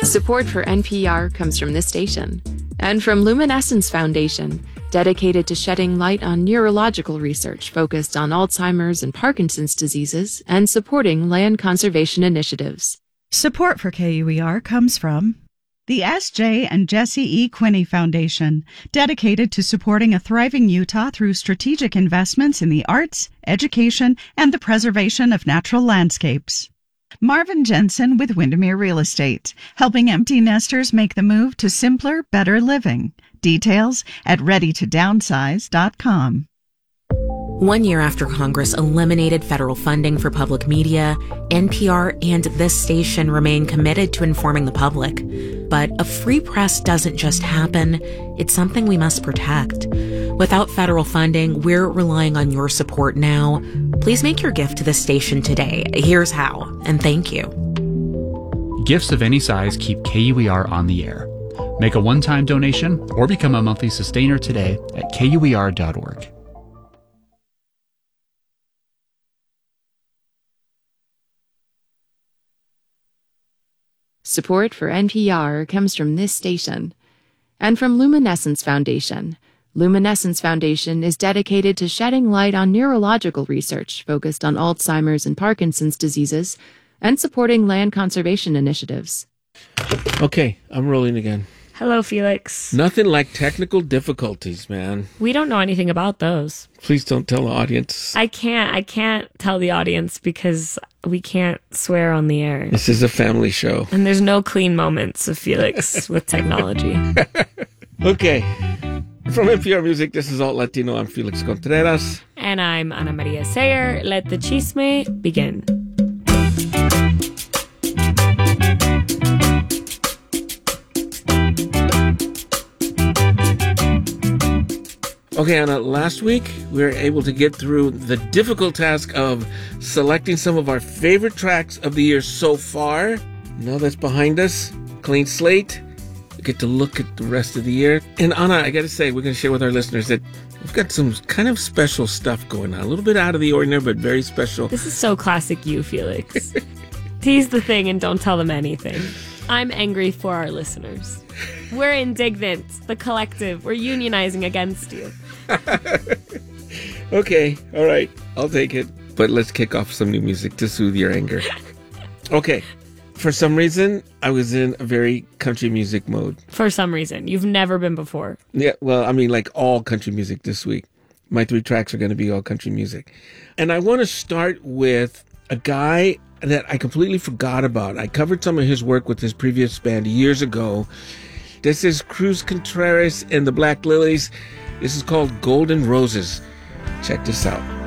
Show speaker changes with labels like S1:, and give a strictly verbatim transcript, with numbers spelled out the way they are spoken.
S1: Support for N P R comes from this station and from Luminescence Foundation, dedicated to shedding light on neurological research focused on Alzheimer's and Parkinson's diseases and supporting land conservation initiatives.
S2: Support for K U E R comes from the S J and Jesse E. Quinney Foundation, dedicated to supporting a thriving Utah through strategic investments in the arts, education, and the preservation of natural landscapes. Marvin Jensen with Windermere Real Estate, helping empty nesters make the move to simpler, better living. Details at ready to downsize dot com.
S3: One year after Congress eliminated federal funding for public media, N P R and this station remain committed to informing the public. But a free press doesn't just happen, it's something we must protect. Without federal funding, we're relying on your support now. Please make your gift to this station today. Here's how, and thank you.
S4: Gifts of any size keep K U E R on the air. Make a one-time donation or become a monthly sustainer today at K U E R dot org.
S1: Support for N P R comes from this station and from Luminescence Foundation. Luminescence Foundation is dedicated to shedding light on neurological research focused on Alzheimer's and Parkinson's diseases and supporting land conservation initiatives.
S5: Okay, I'm rolling again.
S6: Hello, Felix.
S5: Nothing like technical difficulties, man.
S6: We don't know anything about those.
S5: Please don't tell the audience.
S6: I can't. I can't tell the audience because we can't swear on the air.
S5: This is a family show.
S6: And there's no clean moments of Felix with technology.
S5: Okay. From N P R Music, this is Alt Latino. I'm Felix Contreras.
S6: And I'm Ana Maria Sayer. Let the chisme begin.
S5: Okay, Anna, last week we were able to get through the difficult task of selecting some of our favorite tracks of the year so far. Now that's behind us, clean slate, we get to look at the rest of the year. And Anna, I gotta say, we're gonna share with our listeners that we've got some kind of special stuff going on. A little bit out of the ordinary, but very special.
S6: This is so classic you, Felix. Tease the thing and don't tell them anything. I'm angry for our listeners. We're indignant, the collective. We're unionizing against you.
S5: Okay, all right, I'll take it. But let's kick off some new music to soothe your anger. Okay, for some reason, I was in a very country music mode.
S6: For some reason. You've never been before.
S5: Yeah, well, I mean, like all country music this week. My three tracks are going to be all country music. And I want to start with a guy that I completely forgot about. I covered some of his work with his previous band years ago. This is Cruz Contreras and the Black Lilies. This is called Golden Roses. Check this out.